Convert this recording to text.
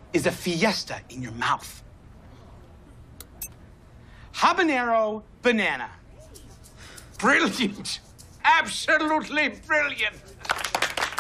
is a fiesta in your mouth. Habanero banana. Brilliant. Absolutely brilliant.